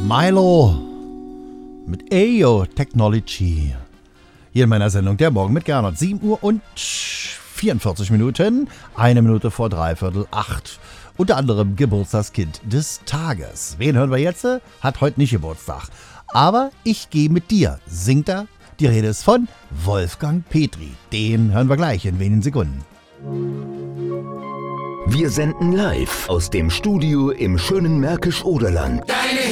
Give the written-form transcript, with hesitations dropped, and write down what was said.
Milo mit Ayo Technology. Hier in meiner Sendung Der Morgen mit Gernot. 7 Uhr und 44 Minuten, 1 Minute vor 7:45. Unter anderem Geburtstagskind des Tages. Wen hören wir jetzt? Hat heute nicht Geburtstag. Aber ich gehe mit dir, singt er. Die Rede ist von Wolfgang Petri. Den hören wir gleich in wenigen Sekunden. Wir senden live aus dem Studio im schönen Märkisch-Oderland. Deine